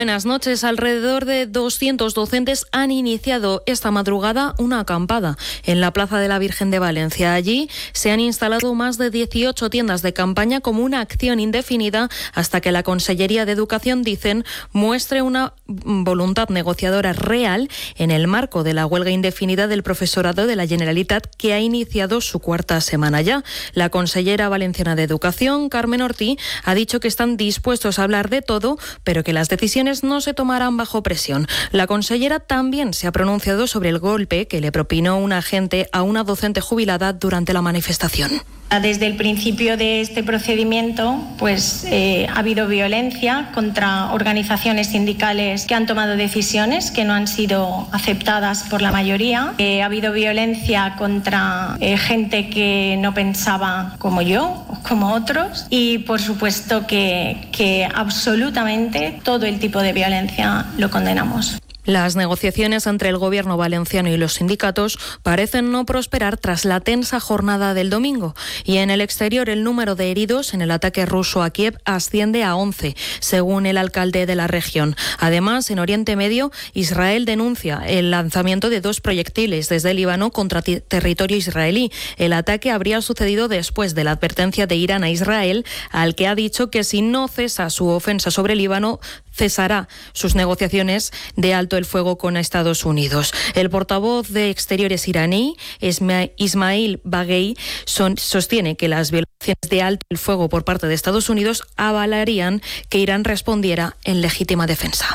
Buenas noches. Alrededor de 200 docentes han iniciado esta madrugada una acampada en la Plaza de la Virgen de Valencia. Allí se han instalado más de 18 tiendas de campaña como una acción indefinida hasta que la Consellería de Educación, dicen, muestre una voluntad negociadora real en el marco de la huelga indefinida del profesorado de la Generalitat, que ha iniciado su cuarta semana ya. La consellera valenciana de Educación, Carmen Ortí, ha dicho que están dispuestos a hablar de todo, pero que las decisiones no se tomarán bajo presión. La consellera también se ha pronunciado sobre el golpe que le propinó un agente a una docente jubilada durante la manifestación. Desde el principio de este procedimiento, ha habido violencia contra organizaciones sindicales que han tomado decisiones que no han sido aceptadas por la mayoría. Ha habido violencia contra gente que no pensaba como yo o como otros. Y, por supuesto, que absolutamente todo el tipo de violencia lo condenamos. Las negociaciones entre el gobierno valenciano y los sindicatos parecen no prosperar tras la tensa jornada del domingo. Y en el exterior, el número de heridos en el ataque ruso a Kiev asciende a 11, según el alcalde de la región. Además, en Oriente Medio, Israel denuncia el lanzamiento de 2 proyectiles desde el Líbano contra territorio israelí. El ataque habría sucedido después de la advertencia de Irán a Israel, al que ha dicho que si no cesa su ofensa sobre el Líbano, cesará sus negociaciones de alto el fuego con Estados Unidos. El portavoz de Exteriores iraní, Ismail Baghei, sostiene que las violaciones de alto el fuego por parte de Estados Unidos avalarían que Irán respondiera en legítima defensa.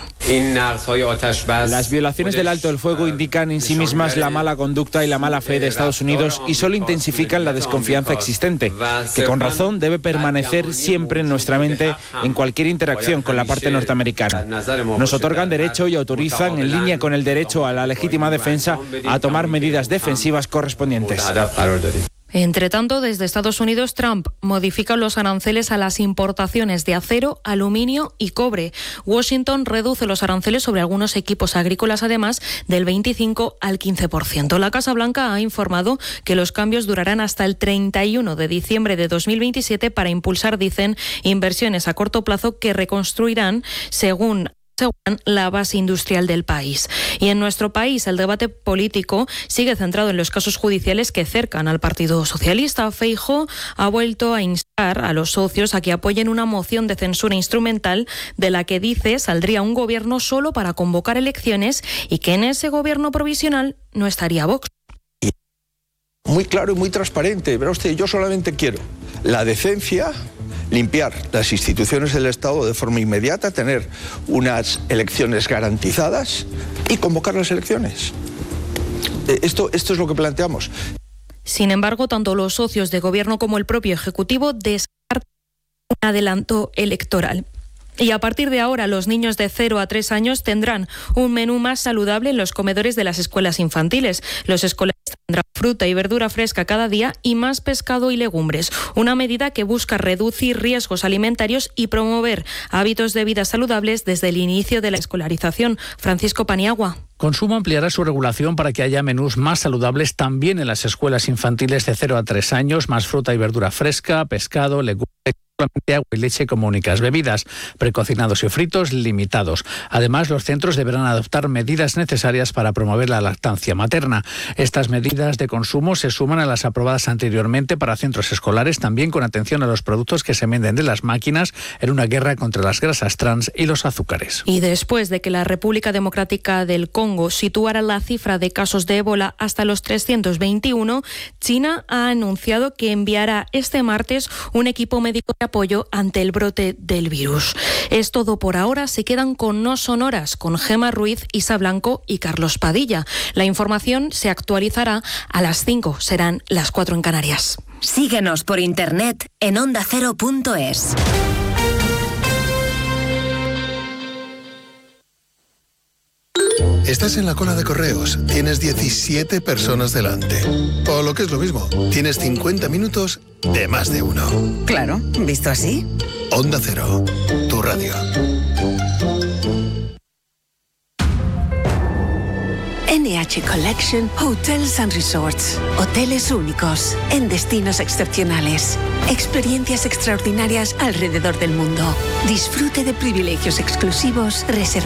Las violaciones del alto el fuego indican en sí mismas la mala conducta y la mala fe de Estados Unidos y solo intensifican la desconfianza existente, que con razón debe permanecer siempre en nuestra mente en cualquier interacción con la parte norteamericana. Nos otorgan derecho y autorizan, en línea con el derecho a la legítima defensa, a tomar medidas defensivas correspondientes. Entre tanto, desde Estados Unidos, Trump modifica los aranceles a las importaciones de acero, aluminio y cobre. Washington reduce los aranceles sobre algunos equipos agrícolas, además, del 25 al 15%. La Casa Blanca ha informado que los cambios durarán hasta el 31 de diciembre de 2027 para impulsar, dicen, inversiones a corto plazo que reconstruirán, según la base industrial del país. Y en nuestro país el debate político sigue centrado en los casos judiciales que cercan al Partido Socialista. Feijóo ha vuelto a instar a los socios a que apoyen una moción de censura instrumental de la que dice saldría un gobierno solo para convocar elecciones y que en ese gobierno provisional no estaría Vox. Muy claro y muy transparente. Verá usted, yo solamente quiero la decencia, limpiar las instituciones del Estado de forma inmediata, tener unas elecciones garantizadas y convocar las elecciones. Esto es lo que planteamos. Sin embargo, tanto los socios de gobierno como el propio Ejecutivo descartan un adelanto electoral. Y a partir de ahora, los niños de 0 a 3 años tendrán un menú más saludable en los comedores de las escuelas infantiles. Los escolares tendrán fruta y verdura fresca cada día y más pescado y legumbres. Una medida que busca reducir riesgos alimentarios y promover hábitos de vida saludables desde el inicio de la escolarización. Francisco Paniagua. Consumo ampliará su regulación para que haya menús más saludables también en las escuelas infantiles de 0 a 3 años, más fruta y verdura fresca, pescado, legumbres, solamente agua y leche como únicas bebidas, precocinados y fritos limitados. Además, los centros deberán adoptar medidas necesarias para promover la lactancia materna. Estas medidas de consumo se suman a las aprobadas anteriormente para centros escolares, también con atención a los productos que se venden de las máquinas en una guerra contra las grasas trans y los azúcares. Y después de que la República Democrática del Congo situara la cifra de casos de ébola hasta los 321, China ha anunciado que enviará este martes un equipo médico de apoyo ante el brote del virus. Es todo por ahora. Se quedan con No Sonoras, con Gemma Ruiz, Isa Blanco y Carlos Padilla. La información se actualizará a las 5, serán las 4 en Canarias. Síguenos por internet en ondacero.es. Estás en la cola de correos, tienes 17 personas delante. O lo que es lo mismo, tienes 50 minutos de más de uno. Claro, visto así. Onda Cero, tu radio. En NH Collection Hotels and Resorts. Hoteles únicos, en destinos excepcionales. Experiencias extraordinarias alrededor del mundo. Disfrute de privilegios exclusivos reservados